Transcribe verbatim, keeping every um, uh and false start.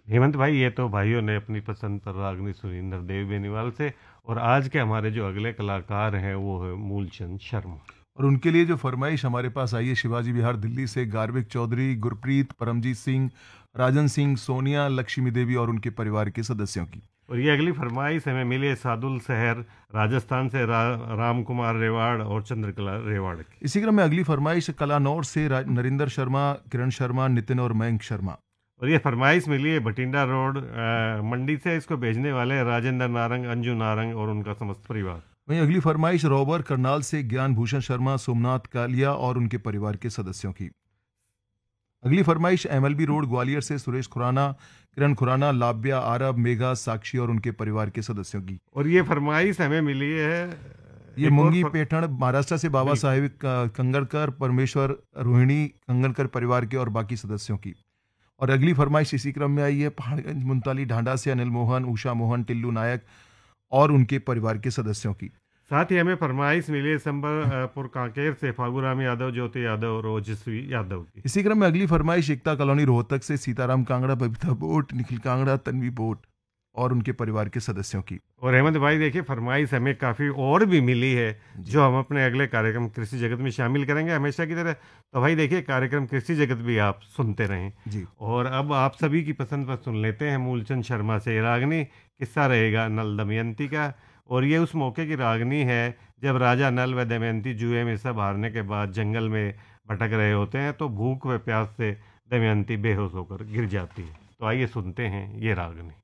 हेमंत भाई, ये तो भाइयों ने अपनी पसंद पर रागनी सुनी नरदेव बेनीवाल से। और आज के हमारे जो अगले कलाकार हैं वो है मूलचंद शर्मा। और उनके लिए जो फरमाइश हमारे पास आई है शिवाजी विहार दिल्ली से गार्विक चौधरी, गुरप्रीत, परमजीत सिंह, राजन सिंह, सोनिया, लक्ष्मी देवी और उनके परिवार के सदस्यों की। और ये अगली फरमाइश हमें मिली है सादुल शहर राजस्थान से रा, राम कुमार रेवाड़ और चंद्रकला रेवाड़ की। इसी क्रम में अगली फरमाइश कलानौर से रा- नरेंद्र शर्मा, किरण शर्मा, नितिन और मयंक शर्मा। और ये फरमाइश मिली है भटिंडा रोड अ, मंडी से। इसको भेजने वाले हैं राजेंद्र नारंग, अंजू नारंग और उनका समस्त परिवार। वहीं अगली फरमाइश रोबर करनाल से ज्ञान भूषण शर्मा, सोमनाथ कालिया और उनके परिवार के सदस्यों की। अगली फरमाइश एमएलबी रोड ग्वालियर से सुरेश खुराना, किरण खुराना, लाव्या, आरब, मेघा, साक्षी और उनके परिवार के सदस्यों की। और ये फरमाइश हमें मिली है ये एक और मुंगी फर... पेठण महाराष्ट्र से बाबा बिल्कुल। साहेब क- कंगड़कर, परमेश्वर, रोहिणी कंगड़कर परिवार के और बाकी सदस्यों की। और अगली फरमाइश इसी क्रम में आई है पहाड़गंज मुंताली ढांडा से अनिल मोहन, उषा मोहन, टिल्लू नायक और उनके परिवार के सदस्यों की। साथ ही हमें फरमाइश मिली है संबलपुर कांकेर से फागुराम यादव, ज्योति यादव और ओजस्वी यादव की। इसी क्रम में अगली फरमाइश एकता कॉलोनी रोहतक से सीताराम कांगड़ा, बबीता बोट, निखिल कांगड़ा, तन्वी बोट और उनके परिवार के सदस्यों की। और अहमद भाई देखिए, फरमाइश हमें काफ़ी और भी मिली है जी जो हम अपने अगले कार्यक्रम कृषि जगत में शामिल करेंगे हमेशा की तरह। तो भाई देखिए, कार्यक्रम कृषि जगत भी आप सुनते रहें। जी और अब आप सभी की पसंद पर सुन लेते हैं मूलचंद शर्मा से रागनी। किस्सा रहेगा नल दमयंती का। और ये उस मौके की रागनी है जब राजा नल व दमयंती जुए में सब हारने के बाद जंगल में भटक रहे होते हैं, तो भूख व प्यास से दमयंती बेहोश होकर गिर जाती है। तो आइए सुनते हैं ये रागनी।